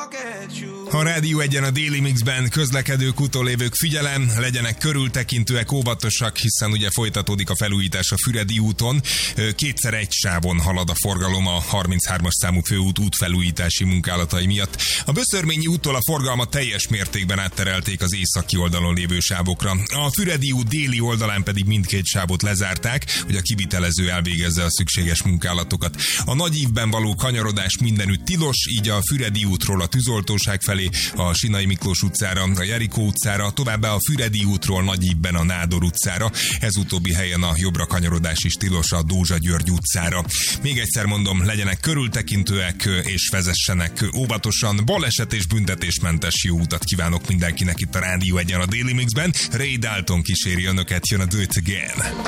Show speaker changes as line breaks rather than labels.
A Rádió Egyen a Déli Mixben közlekedők, utolévők, figyelem, legyenek körültekintőek, óvatosak, hiszen ugye folytatódik a felújítás a Füredi úton. Kétszer egy sávon halad a forgalom a 33-as számú főút útfelújítási munkálatai miatt. A Böszörményi úttól a forgalmat teljes mértékben átterelték az északi oldalon lévő sávokra. A Füredi út déli oldalán pedig mindkét sávot lezárták, hogy a kivitelező elvégezze a szükséges munkálatokat. A Nagyívben való kanyarodás mindenütt tilos, így a Füredi útról a Tűzoltóság felé, a Sinai Miklós utcára, a Jerikó utcára, továbbá a Füredi útról Nagyívben a Nádor utcára. Ez utóbbi helyen a jobbra kanyarodás is tilos a Dózsa György utcára. Még egyszer mondom, legyenek körültekintőek és vezessenek óvatosan. Baleset és büntetésmentes jó utat kívánok mindenkinek itt a Rádió Egyen a Déli Mixben. Ray Dalton kíséri önöket, jön a Do It Again.